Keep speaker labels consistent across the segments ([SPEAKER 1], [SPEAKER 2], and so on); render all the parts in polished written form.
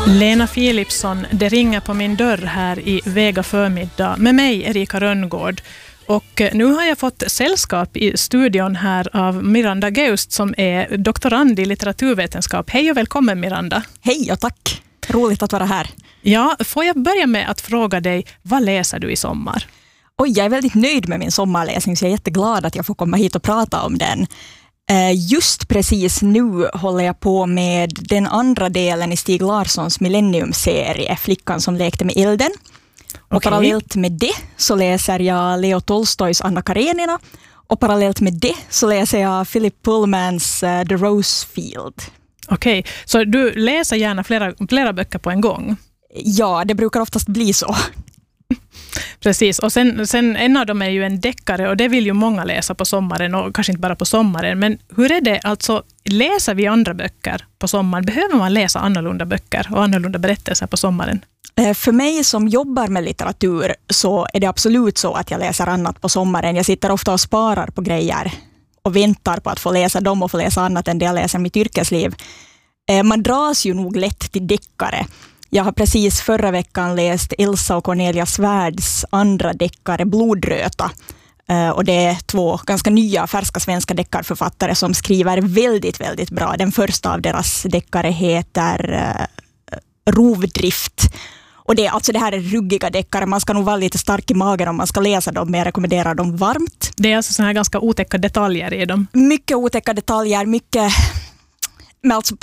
[SPEAKER 1] Lena Philipsson, det ringer på min dörr här i Vega förmiddag med mig, Erika Rönngård. Och nu har jag fått sällskap i studion här av Miranda Geust som är doktorand i litteraturvetenskap. Hej och välkommen Miranda.
[SPEAKER 2] Hej och tack. Roligt att vara här.
[SPEAKER 1] Ja, får jag börja med att fråga dig, vad läser du i sommar?
[SPEAKER 2] Oj, jag är väldigt nöjd med min sommarläsning så jag är jätteglad att jag får komma hit och prata om den. Just precis nu håller jag på med den andra delen i Stig Larssons Millennium-serie, Flickan som lekte med elden. Och parallellt med det så läser jag Leo Tolstojs Anna Karenina. Och parallellt med det så läser jag Philip Pullmans The Rose Field.
[SPEAKER 1] Okej, så du läser gärna flera böcker på en gång?
[SPEAKER 2] Ja, det brukar oftast bli så.
[SPEAKER 1] Precis, och sen en av dem är ju en deckare och det vill ju många läsa på sommaren och kanske inte bara på sommaren. Men hur är det, alltså läser vi andra böcker på sommaren? Behöver man läsa annorlunda böcker och annorlunda berättelser på sommaren?
[SPEAKER 2] För mig som jobbar med litteratur så är det absolut så att jag läser annat på sommaren. Jag sitter ofta och sparar på grejer och väntar på att få läsa dem och få läsa annat än det jag läser i mitt yrkesliv. Man dras ju nog lätt till deckare. Jag har precis förra veckan läst Elsa och Cornelia Svärds andra deckare Blodröta. Och det är två ganska nya färska svenska deckarförfattare som skriver väldigt, väldigt bra. Den första av deras deckare heter Rovdrift. Och det här är ruggiga deckare. Man ska nog vara lite stark i magen om man ska läsa dem, men jag rekommenderar dem varmt.
[SPEAKER 1] Det är alltså såna här ganska otäcka detaljer i dem.
[SPEAKER 2] Mycket otäcka detaljer, mycket med alltså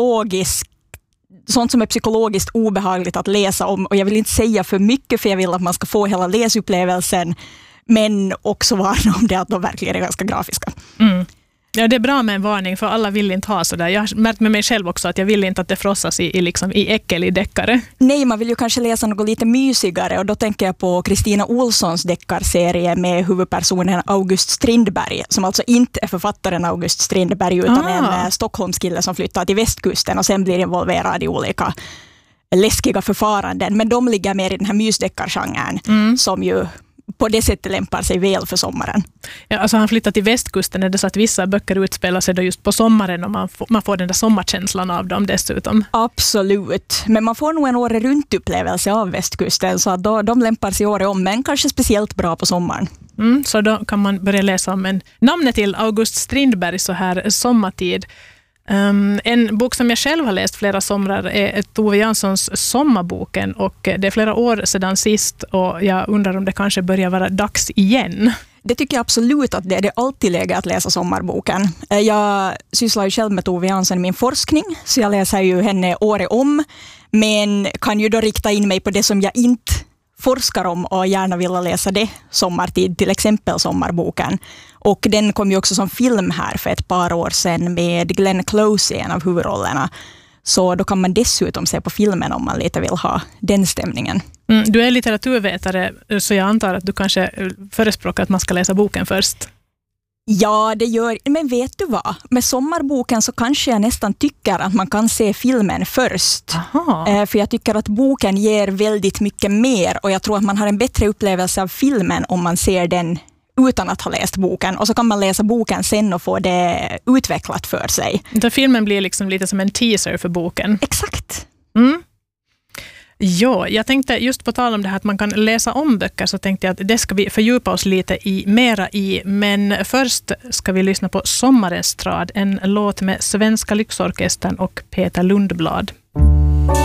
[SPEAKER 2] sånt som är psykologiskt obehagligt att läsa om. Och jag vill inte säga för mycket för jag vill att man ska få hela läsupplevelsen. Men också varna om det att de verkligen är ganska grafiska.
[SPEAKER 1] Mm. Ja, det är bra med en varning för alla vill inte ha sådär. Jag har märkt med mig själv också att jag vill inte att det frossas i äckel i deckare.
[SPEAKER 2] Nej, man vill ju kanske läsa något lite mysigare och då tänker jag på Kristina Olssons deckarserie med huvudpersonen August Strindberg som alltså inte är författaren August Strindberg utan en Stockholmskille som flyttar till västkusten och sen blir involverad i olika läskiga förfaranden. Men de ligger mer i den här mysdeckargenren som ju på det sättet lämpar sig väl för sommaren.
[SPEAKER 1] Ja, alltså han flyttar till västkusten. Är det så att vissa böcker utspelar sig då just på sommaren och man får den där sommarkänslan av dem dessutom?
[SPEAKER 2] Absolut. Men man får nog en året runt upplevelse av västkusten så att de lämpar sig året om, men kanske speciellt bra på sommaren.
[SPEAKER 1] Så då kan man börja läsa om namnet till August Strindberg så här sommartid. En bok som jag själv har läst flera somrar är Tove Janssons Sommarboken och det är flera år sedan sist och jag undrar om det kanske börjar vara dags igen.
[SPEAKER 2] Det tycker jag absolut att det är alltid läge att läsa Sommarboken. Jag sysslar ju själv med Tove Jansson i min forskning så jag läser ju henne året om men kan ju då rikta in mig på det som jag inte forskar om och gärna vill läsa det sommartid, till exempel Sommarboken. Och den kom ju också som film här för ett par år sedan med Glenn Close i en av huvudrollerna. Så då kan man dessutom se på filmen om man lite vill ha den stämningen.
[SPEAKER 1] Du är litteraturvetare så jag antar att du kanske förespråkar att man ska läsa boken först.
[SPEAKER 2] Ja, det gör. Men vet du vad? Med Sommarboken så kanske jag nästan tycker att man kan se filmen först. För jag tycker att boken ger väldigt mycket mer och jag tror att man har en bättre upplevelse av filmen om man ser den utan att ha läst boken. Och så kan man läsa boken sen och få det utvecklat för sig.
[SPEAKER 1] Filmen blir liksom lite som en teaser för boken.
[SPEAKER 2] Exakt.
[SPEAKER 1] Ja, jag tänkte just på tal om det här att man kan läsa om böcker så tänkte jag att det ska vi fördjupa oss lite mera i. Men först ska vi lyssna på Sommarens trad, en låt med Svenska Lyxorkestern och Peter Lundblad.